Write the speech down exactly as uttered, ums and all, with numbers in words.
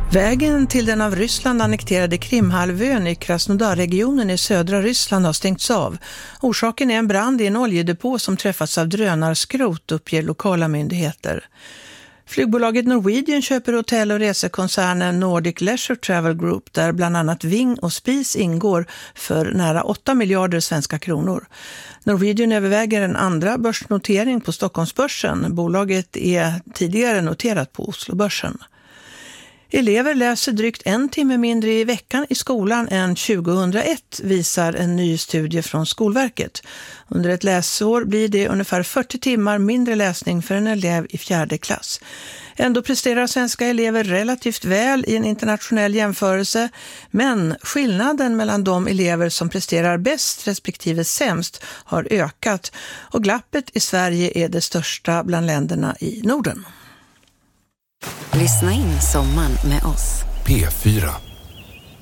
Vägen till den av Ryssland annekterade Krimhalvön i Krasnodar-regionen i södra Ryssland har stängts av. Orsaken är en brand i en oljedepå som träffats av drönarskrot, uppger lokala myndigheter. Flygbolaget Norwegian köper hotell- och resekoncernen Nordic Leisure Travel Group, där bland annat Ving och Spis ingår, för nära åtta miljarder svenska kronor. Norwegian överväger en andra börsnotering på Stockholmsbörsen. Bolaget är tidigare noterat på Oslobörsen. Elever läser drygt en timme mindre i veckan i skolan än tjugohundraett, visar en ny studie från Skolverket. Under ett läsår blir det ungefär fyrtio timmar mindre läsning för en elev i fjärde klass. Ändå presterar svenska elever relativt väl i en internationell jämförelse, men skillnaden mellan de elever som presterar bäst respektive sämst har ökat, och glappet i Sverige är det största bland länderna i Norden. Lyssna in sommaren med oss. P fyra.